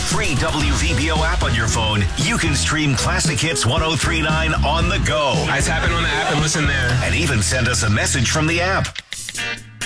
free WVBO app on your phone, you can stream Classic Hits 103.9 on the go. I tap in on the app and listen there. And even send us a message from the app.